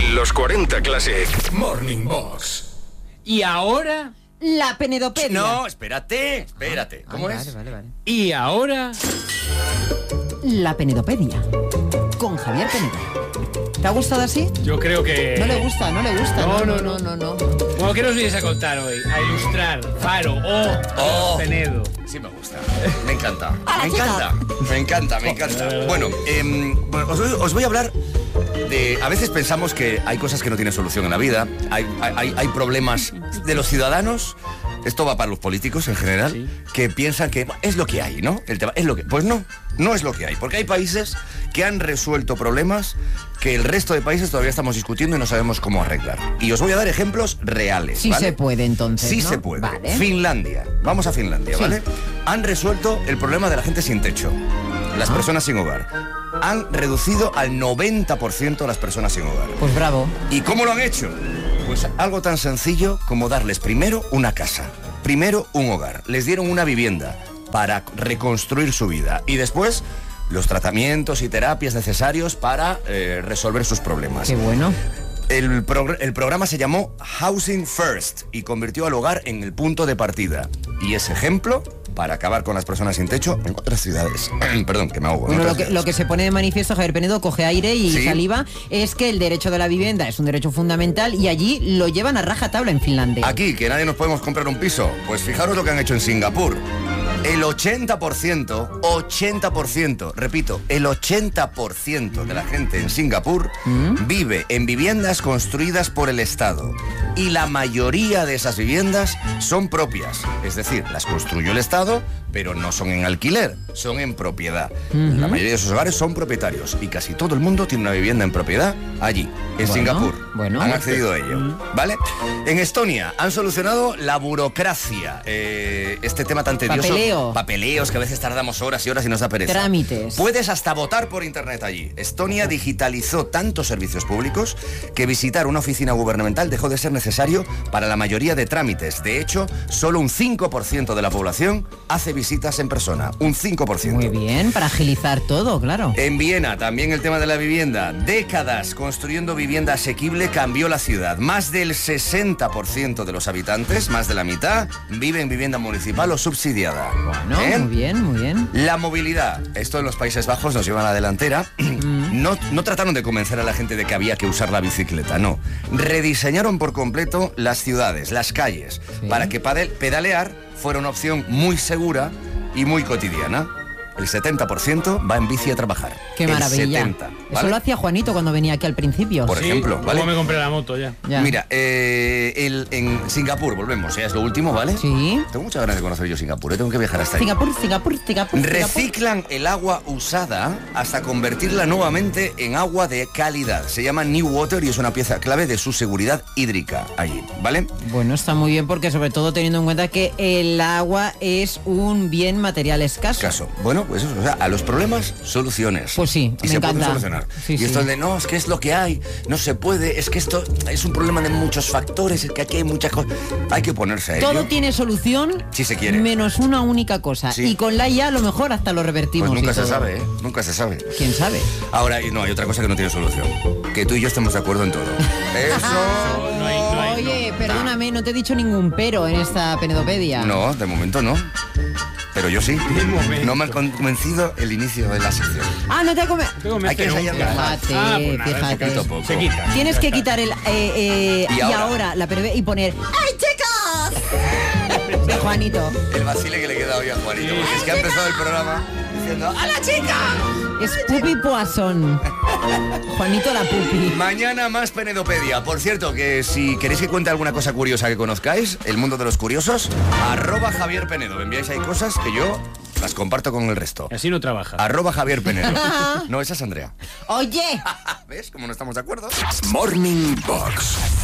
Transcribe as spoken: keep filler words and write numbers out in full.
Los cuarenta Classic Morning Box. Y ahora... La penedopedia. No, espérate, espérate. ¿Cómo Ay, es? Vale, vale, vale. Y ahora... La penedopedia. Con Javier Penedo. ¿Te ha gustado así? Yo creo que... No le gusta, no le gusta. No, No, no, no, no, no. Bueno, ¿qué nos vienes a contar hoy? A ilustrar, Faro o Oh. Penedo. Sí, me gusta. Me encanta. A la Me chica. encanta. Me encanta, me encanta. Bueno, eh, bueno, os, voy- os voy a hablar de... A veces pensamos que hay cosas que no tienen solución en la vida. Hay, hay, hay problemas de los ciudadanos. Esto va para los políticos en general, Sí. que piensan que bueno, es lo que hay, ¿no? El tema es lo que... Pues no, no es lo que hay. Porque hay países que han resuelto problemas que el resto de países todavía estamos discutiendo y no sabemos cómo arreglar. Y os voy a dar ejemplos reales. Sí ¿vale? se puede, entonces, Sí ¿no? se puede. Vale. Finlandia. Vamos a Finlandia, Sí. ¿vale? Han resuelto el problema de la gente sin techo, las Ah. personas sin hogar. Han reducido al noventa por ciento las personas sin hogar. Pues bravo. ¿Y cómo lo han hecho? Pues algo tan sencillo como darles primero una casa, primero un hogar. Les dieron una vivienda para reconstruir su vida y después los tratamientos y terapias necesarios para eh, resolver sus problemas. Qué bueno. El, progr- el programa se llamó Housing First y convirtió al hogar en el punto de partida. Y es ejemplo para acabar con las personas sin techo en otras ciudades. Perdón, que me ahogo. en Bueno, otras lo que, ciudades. lo que se pone de manifiesto, Javier Penedo, coge aire y Sí. saliva, es que el derecho de la vivienda es un derecho fundamental y allí lo llevan a rajatabla en Finlandia. Aquí, que nadie nos podemos comprar un piso. Pues fijaros lo que han hecho en Singapur. El ochenta por ciento, ochenta por ciento, repito, el ochenta por ciento de la gente en Singapur ¿Mm? vive en viviendas construidas por el Estado. Y la mayoría de esas viviendas son propias. Es decir, las construyó el Estado, pero no son en alquiler, son en propiedad. La mayoría de esos hogares son propietarios. Y casi todo el mundo tiene una vivienda en propiedad allí, en Bueno, Singapur. bueno. Han accedido a ello, ¿vale? En Estonia han solucionado la burocracia. Eh, este tema tan tedioso. Papeleo. Papeleos que a veces tardamos horas y horas y nos da pereza. Trámites. Puedes hasta votar por internet allí. Estonia digitalizó tantos servicios públicos que visitar una oficina gubernamental dejó de ser necesario para la mayoría de trámites. De hecho, solo un cinco por ciento de la población hace visitas en persona. Un cinco por ciento. Muy bien, para agilizar todo, claro. En Viena, también el tema de la vivienda. Décadas construyendo vivienda asequible cambió la ciudad. Más del sesenta por ciento de los habitantes, más de la mitad, vive en vivienda municipal o subsidiada. Bueno, ¿Eh? muy bien, muy bien. La movilidad. Esto en los Países Bajos nos lleva a la delantera. No, no trataron de convencer a la gente de que había que usar la bicicleta, no. Rediseñaron por completo las ciudades, las calles, Sí. para que padel- pedalear fuera una opción muy segura y muy cotidiana. El setenta por ciento va en bici a trabajar. Qué El maravilla. setenta, Eso ¿vale? lo hacía Juanito cuando venía aquí al principio. Por Sí, ejemplo, ¿vale? ¿Cómo me compré la moto ya? Ya. Mira, eh, el- en Singapur, volvemos, ya es lo último, ¿vale? Sí. Tengo muchas ganas de conocer yo Singapur, ¿eh? Tengo que viajar hasta ahí. Singapur, Singapur, Singapur. Singapur. Reciclan el agua usada hasta convertirla nuevamente en agua de calidad. Se llama New Water y es una pieza clave de su seguridad hídrica allí, ¿vale? Bueno, está muy bien porque sobre todo teniendo en cuenta que el agua es un bien material escaso. Caso. Bueno, pues eso, o sea, a los problemas, soluciones. Pues sí, y me se encanta. pueden solucionar. Sí, y sí. esto de, no, es que es lo que hay, no se puede, es que esto es un problema de muchos factores, es que aquí hay muchas cosas. Hay que ponerse a ello. Todo tiene solución Si se quiere. menos una única cosa. Sí. Y con la I A a lo mejor hasta lo revertimos. Pues nunca y se todo. sabe, ¿eh? Nunca se sabe. ¿Quién sabe? Ahora, y no, hay otra cosa que no tiene solución. Que tú y yo estemos de acuerdo en todo. Eso... No hay, no hay, Oye, no. perdóname, no te he dicho ningún pero en esta penedopedia. No, de momento no. Pero yo sí. De momento. No me ha convencido el inicio de la sección. Ah, no te ha comido. Tengo Hay que nunca. ensayarla más. Ah, pues nada, Fíjate, se quita. poco. Se quita. Tienes Ya que está. quitar el eh, eh, Y y, ahora. ahora. la perve y poner ¡ay, chicos! De Juanito. El vacile que le queda hoy a Juanito. Porque es que ha empezado el programa diciendo ¡a la chica! Es Pupi Poisson. Juanito la Pupi. Mañana más Penedopedia. Por cierto, que si queréis que cuente alguna cosa curiosa que conozcáis, el mundo de los curiosos, arroba Javier Penedo. Me enviáis ahí cosas que yo las comparto con el resto. Así no trabaja. Arroba Javier Penedo. No, esa es Andrea. Oye. ¿Ves cómo no estamos de acuerdo? Morning Box.